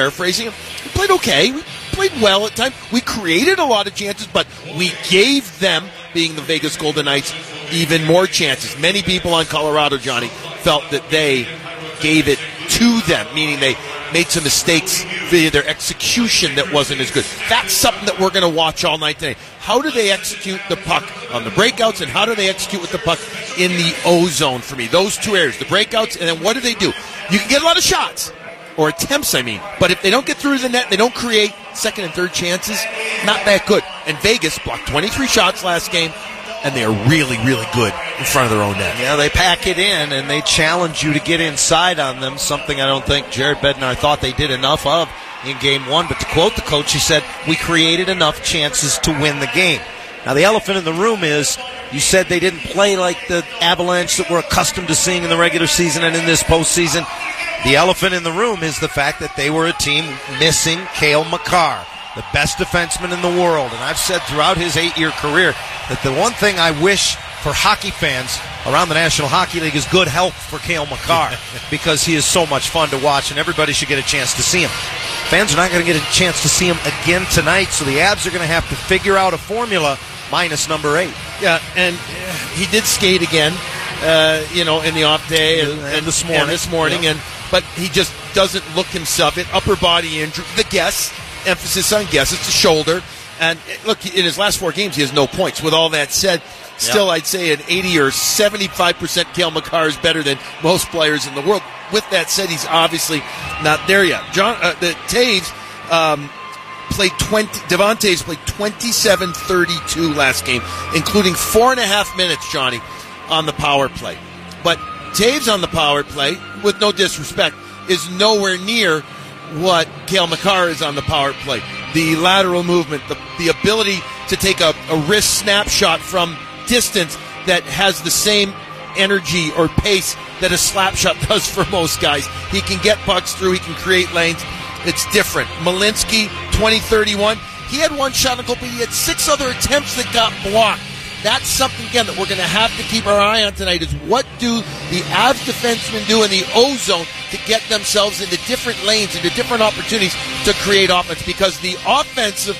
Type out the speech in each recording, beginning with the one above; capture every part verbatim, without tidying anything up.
paraphrasing him. We played okay. We played well at times. We created a lot of chances, but we gave them, being the Vegas Golden Knights, even more chances. Many people on Colorado, Johnny, felt that they gave it to them, meaning they made some mistakes via their execution that wasn't as good. That's something that we're going to watch all night today. How do they execute the puck on the breakouts, and how do they execute with the puck in the O-zone for me? Those two areas, the breakouts, and then what do they do? You can get a lot of shots, or attempts, I mean, but if they don't get through the net, they don't create second and third chances, not that good. And Vegas blocked twenty-three shots last game, and they are really, really good in front of their own net. Yeah, they pack it in, and they challenge you to get inside on them, something I don't think Jared Bednar thought they did enough of in game one. But to quote the coach, he said, we created enough chances to win the game. Now, the elephant in the room is, you said they didn't play like the Avalanche that we're accustomed to seeing in the regular season and in this postseason. The elephant in the room is the fact that they were a team missing Cale Makar, the best defenseman in the world. And I've said throughout his eight-year career that the one thing I wish for hockey fans around the National Hockey League is good health for Cale Makar, because he is so much fun to watch, and everybody should get a chance to see him. Fans are not going to get a chance to see him again tonight, so the Avs are going to have to figure out a formula minus number eight. Yeah, and uh, he did skate again, uh, you know, in the off day and, and, and this morning. And this morning, yeah. and but he just doesn't look himself. An upper body injury, the guess, emphasis on guess. It's the shoulder. And look, in his last four games, he has no points. With all that said, still, yep. I'd say an eighty or seventy-five percent Cale Makar is better than most players in the world. With that said, he's obviously not there yet. John, uh, the Taves um, played twenty. Devontae's played twenty-seven thirty-two last game, including four and a half minutes, Johnny, on the power play. But Taves on the power play, with no disrespect, is nowhere near what Cale Makar is on the power play. The lateral movement, the, the ability to take a, a wrist snapshot from distance that has the same energy or pace that a slap shot does for most guys. He can get pucks through. He can create lanes. It's different. Malinsky, twenty thirty-one. He had one shot on goal, but he had six other attempts that got blocked. That's something, again, that we're going to have to keep our eye on tonight, is what do the Avs defensemen do in the O-zone to get themselves into different lanes, into different opportunities to create offense, because the offensive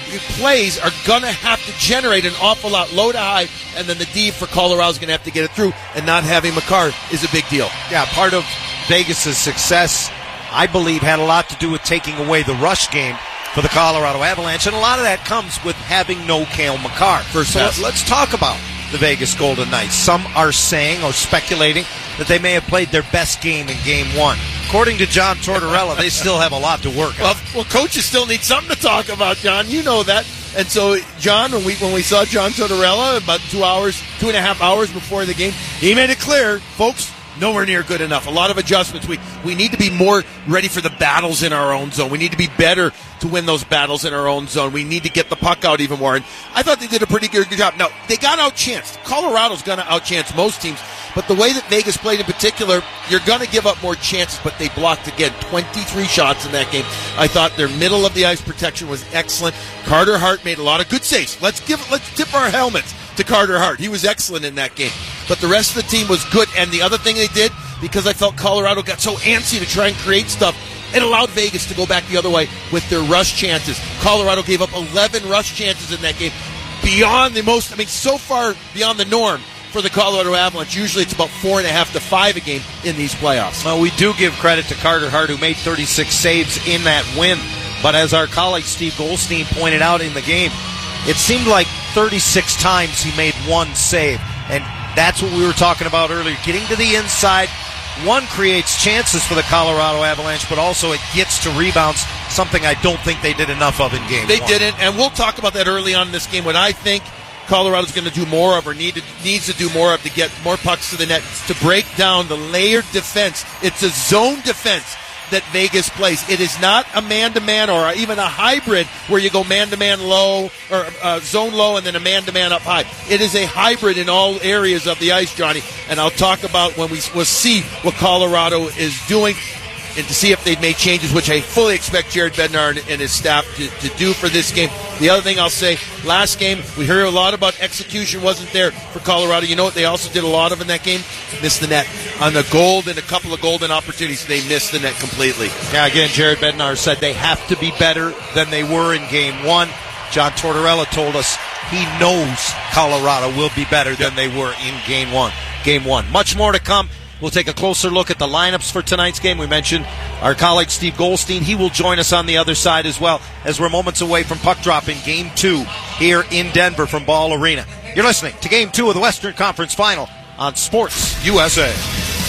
plays are going to have to generate an awful lot low to high, and then the D for Colorado is going to have to get it through, and not having Makar is a big deal. Yeah, part of Vegas' success, I believe, had a lot to do with taking away the rush game for the Colorado Avalanche, and a lot of that comes with having no Cale Makar. First so pass. Let's talk about the Vegas Golden Knights. Some are saying or speculating that they may have played their best game in game one. According to John Tortorella, they still have a lot to work on. Well, well, coaches still need something to talk about, John. You know that. And so, John, when we when we saw John Tortorella about two hours, two and a half hours before the game, he made it clear, folks, nowhere near good enough. A lot of adjustments. We we need to be more ready for the battles in our own zone. We need to be better to win those battles in our own zone. We need to get the puck out even more. And I thought they did a pretty good, good job. Now, they got outchanced. Colorado's going to outchance most teams. But the way that Vegas played in particular, you're going to give up more chances, but they blocked, again, twenty-three shots in that game. I thought their middle of the ice protection was excellent. Carter Hart made a lot of good saves. Let's give, let's tip our helmets to Carter Hart. He was excellent in that game. But the rest of the team was good. And the other thing they did, because I felt Colorado got so antsy to try and create stuff, it allowed Vegas to go back the other way with their rush chances. Colorado gave up eleven rush chances in that game. Beyond the most, I mean, so far beyond the norm for the Colorado Avalanche. Usually it's about four and a half to five a game in these playoffs. Well, we do give credit to Carter Hart, who made thirty-six saves in that win. But as our colleague Steve Goldstein pointed out in the game, it seemed like thirty-six times he made one save. And that's what we were talking about earlier. Getting to the inside, one, creates chances for the Colorado Avalanche, but also it gets to rebounds, something I don't think they did enough of in game They one. didn't, and we'll talk about that early on in this game. What I think Colorado's going to do more of, or need to, needs to do more of, to get more pucks to the net, to break down the layered defense. It's a zone defense that Vegas plays. It is not a man-to-man or even a hybrid where you go man-to-man low or uh, zone low and then a man-to-man up high. It is a hybrid in all areas of the ice, Johnny, and I'll talk about when we will see what Colorado is doing. and to see if they've made changes, which I fully expect Jared Bednar and, and his staff to, to do for this game. The other thing I'll say, last game, we heard a lot about execution wasn't there for Colorado. You know what they also did a lot of in that game? Missed the net. On the gold and a couple of golden opportunities, they missed the net completely. Yeah, again, Jared Bednar said they have to be better than they were in game one. John Tortorella told us he knows Colorado will be better than they were in game one. Game one. Much more to come. We'll take a closer look at the lineups for tonight's game. We mentioned our colleague Steve Goldstein. He will join us on the other side as well, as we're moments away from puck drop in game two here in Denver from Ball Arena. You're listening to game two of the Western Conference Final on Sports U S A.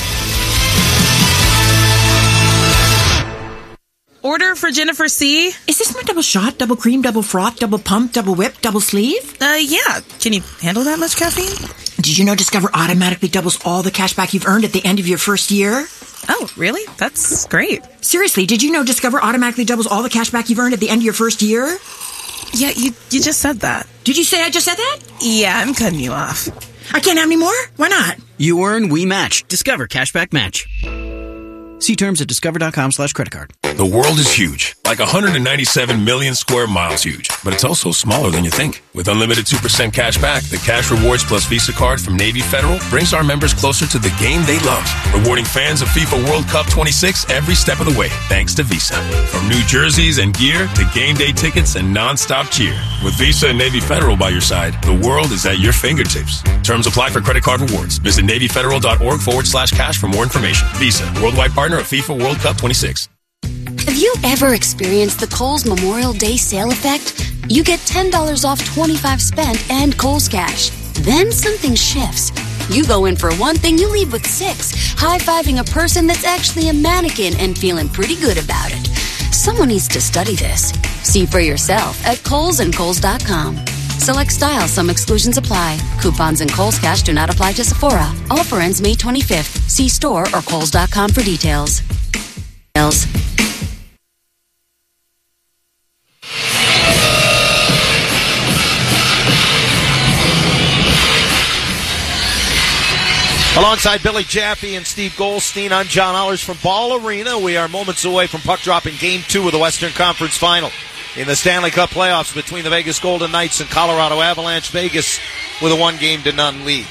Order for Jennifer C. Is this my double shot, double cream, double froth, double pump, double whip, double sleeve? Uh, yeah. Can you handle that much caffeine? Did you know Discover automatically doubles all the cash back you've earned at the end of your first year? Oh, really? That's great. Seriously, did you know Discover automatically doubles all the cash back you've earned at the end of your first year? Yeah, you you just said that. Did you say I just said that? Yeah, I'm cutting you off. I can't have any more? Why not? You earn, we match. Discover Cashback Match. See terms at discover.com slash credit card. The world is huge, like one hundred ninety-seven million square miles huge, but it's also smaller than you think. With unlimited two percent cash back, the Cash Rewards Plus Visa card from Navy Federal brings our members closer to the game they love, rewarding fans of FIFA World Cup twenty-six every step of the way, thanks to Visa. From new jerseys and gear to game day tickets and non-stop cheer. With Visa and Navy Federal by your side, the world is at your fingertips. Terms apply for credit card rewards. Visit NavyFederal.org forward slash cash for more information. Visa, worldwide partner of FIFA World Cup twenty-six. Have you ever experienced the Kohl's Memorial Day sale effect? You get ten dollars off twenty-five spent and Kohl's Cash. Then something shifts. You go in for one thing, you leave with six, high-fiving a person that's actually a mannequin and feeling pretty good about it. Someone needs to study this. See for yourself at Kohl's and Kohl's dot com. Select styles, some exclusions apply. Coupons and Kohl's Cash do not apply to Sephora. Offer ends May twenty-fifth. See store or Kohl's dot com for details. Alongside Billy Jaffe and Steve Goldstein, I'm John Allers from Ball Arena. We are moments away from puck drop in Game two of the Western Conference Final in the Stanley Cup playoffs between the Vegas Golden Knights and Colorado Avalanche. Vegas with a one-game to none lead.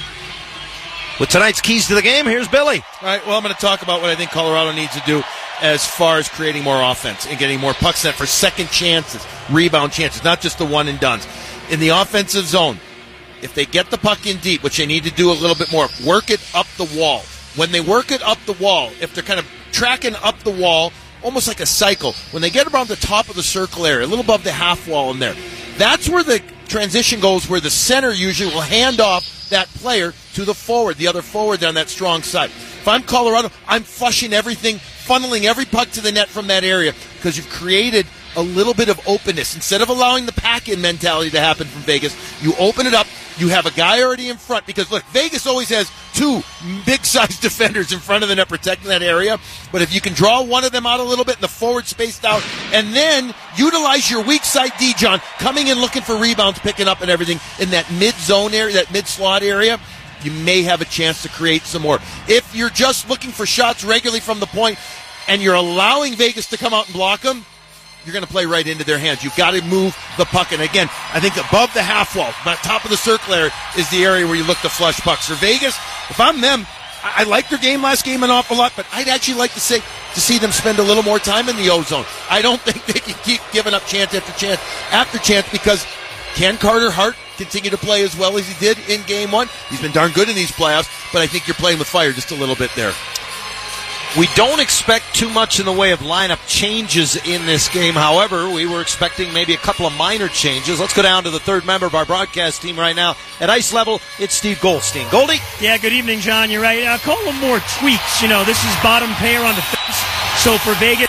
With tonight's keys to the game, here's Billy. All right, well, I'm going to talk about what I think Colorado needs to do as far as creating more offense and getting more pucks net for second chances, rebound chances, not just the one-and-dones. In the offensive zone, if they get the puck in deep, which they need to do a little bit more, work it up the wall. When they work it up the wall, if they're kind of tracking up the wall, almost like a cycle, when they get around the top of the circle area, a little above the half wall in there, that's where the transition goes, where the center usually will hand off that player to the forward, the other forward on that strong side. If I'm Colorado, I'm flushing everything, funneling every puck to the net from that area, because you've created a little bit of openness. Instead of allowing the pack-in mentality to happen from Vegas, you open it up. You have a guy already in front because, look, Vegas always has two big-sized defenders in front of the net protecting that area. But if you can draw one of them out a little bit in the forward spaced out and then utilize your weak side D, John, coming in looking for rebounds, picking up and everything in that mid-zone area, that mid-slot area, you may have a chance to create some more. If you're just looking for shots regularly from the point and you're allowing Vegas to come out and block them, you're going to play right into their hands. You've got to move the puck. And again, I think above the half wall, about top of the circle area, is the area where you look to flush pucks. For Vegas, if I'm them, I, I like their game last game an awful lot, but I'd actually like to say to see them spend a little more time in the O-zone. I don't think they can keep giving up chance after chance after chance, because can Carter Hart continue to play as well as he did in game one? He's been darn good in these playoffs, but I think you're playing with fire just a little bit there. We don't expect too much in the way of lineup changes in this game. However, we were expecting maybe a couple of minor changes. Let's go down to the third member of our broadcast team right now. At ice level, it's Steve Goldstein. Goldie? Yeah, good evening, John. You're right. Uh, call them more tweaks. You know, this is bottom pair on defense. So for Vegas,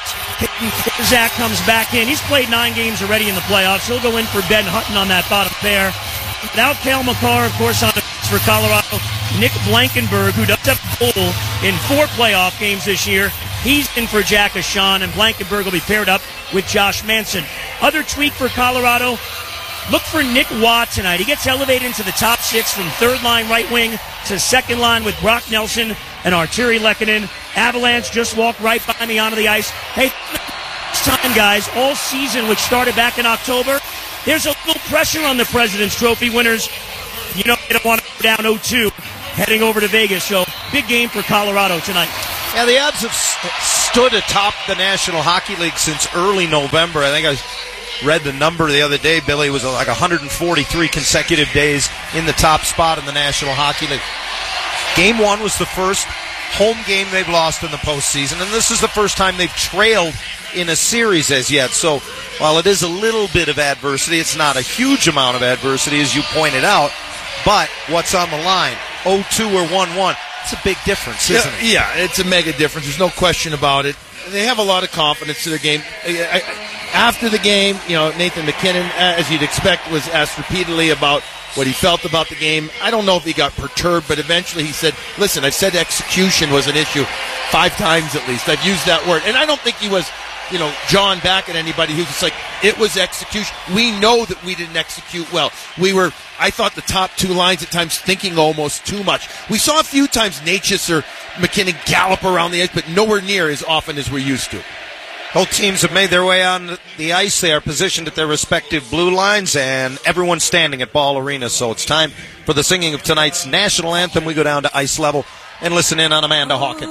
Zach comes back in. He's played nine games already in the playoffs. He'll go in for Ben Hutton on that bottom pair. Without Cale Makar, of course, on the for Colorado, Nick Blankenberg, who does have a goal in four playoff games this year, he's in for Jack Ashawn, and Blankenberg will be paired up with Josh Manson. Other tweak for Colorado, look for Nick Watt tonight. He gets elevated into the top six from third line right wing to second line with Brock Nelson and Arturi Lehkonen. Avalanche just walked right by me onto the ice. Hey, this time, guys, all season, which started back in October, there's a little pressure on the President's Trophy winners. You know they don't want to go down oh two heading over to Vegas. So big game for Colorado tonight. Yeah, the Avs have st- stood atop the National Hockey League since early November. I think I read the number the other day, Billy. It was like one hundred forty-three consecutive days in the top spot in the National Hockey League. Game one was the first home game they've lost in the postseason, and this is the first time they've trailed in a series as yet. So while it is a little bit of adversity, it's not a huge amount of adversity, as you pointed out. But what's on the line? oh two or one one. It's a big difference, isn't yeah, it? Yeah, it's a mega difference. There's no question about it. They have a lot of confidence to their game. After the game, you know, Nathan MacKinnon, as you'd expect, was asked repeatedly about what he felt about the game. I don't know if he got perturbed, but eventually he said, listen, I've said execution was an issue five times at least. I've used that word. And I don't think he was, you know, John back at anybody. He was just like, it was execution. We know that we didn't execute well. We were, I thought, the top two lines at times thinking almost too much. We saw a few times Natchez or MacKinnon gallop around the ice, but nowhere near as often as we're used to. Both teams have made their way on the ice. They are positioned at their respective blue lines, and everyone's standing at Ball Arena. So it's time for the singing of tonight's national anthem. We go down to ice level and listen in on Amanda Hawkins.